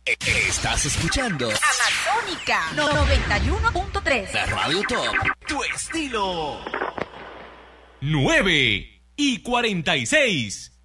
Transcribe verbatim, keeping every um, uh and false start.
Estás escuchando Amazónica noventa y uno punto tres. La Radio Top, tu estilo. nueve y cuarenta y seis.